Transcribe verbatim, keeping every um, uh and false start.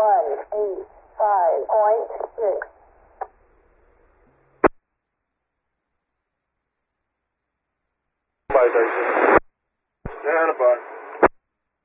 one eight five point six. Bye, Dyson. Hannah, bye.